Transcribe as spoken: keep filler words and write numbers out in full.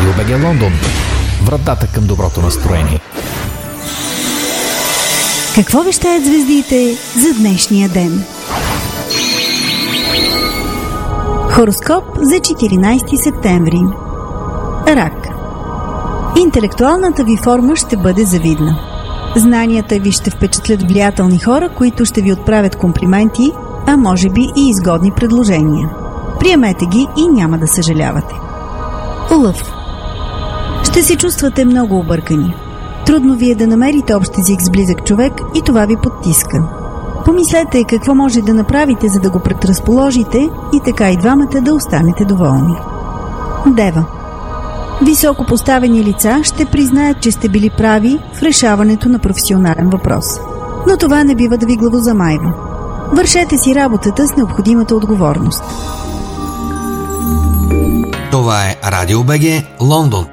Радио БГ Лондон. Вратата към доброто настроение. Какво вещаят звездите за днешния ден? Хороскоп за четиринайсети септември. Рак. Интелектуалната ви форма ще бъде завидна. Знанията ви ще впечатлят влиятелни хора, които ще ви отправят комплименти, а може би и изгодни предложения. Приемете ги и няма да съжалявате. Лъв. Ще се чувствате много объркани. Трудно ви е да намерите общ език с близък човек и това ви подтиска. Помислете какво може да направите, за да го предразположите и така и двамата да останете доволни. Дева. Високо поставени лица ще признаят, че сте били прави в решаването на професионален въпрос. Но това не бива да ви главозамайва. Вършете си работата с необходимата отговорност. Това е Радио БГ Лондон.